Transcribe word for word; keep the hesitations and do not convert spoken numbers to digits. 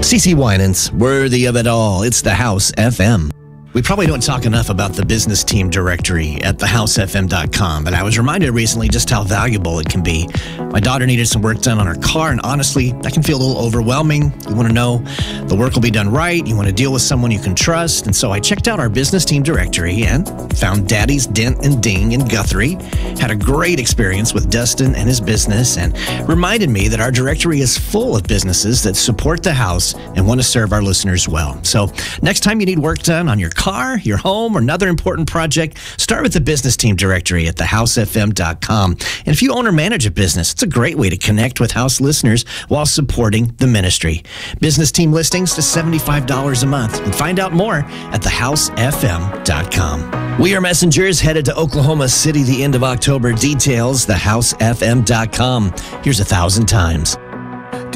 CeCe Winans, worthy of it all. It's the House F M. We probably don't talk enough about the business team directory at the house f m dot com, but I was reminded recently just how valuable it can be. My daughter needed some work done on her car, and honestly, that can feel a little overwhelming. You want to know the work will be done right. You want to deal with someone you can trust. And so I checked out our business team directory and found Daddy's Dent and Ding in Guthrie. Had a great experience with Dustin and his business, and reminded me that our directory is full of businesses that support the house and want to serve our listeners well. So next time you need work done on your car, your home, or another important project, start with the business team directory at the house f m dot com. And if you own or manage a business, it's a great way to connect with house listeners while supporting the ministry. Business team listings to seventy-five dollars a month. And find out more at the house f m dot com. We Are Messengers headed to Oklahoma City the end of October. Details, the house f m dot com. Here's a thousand times.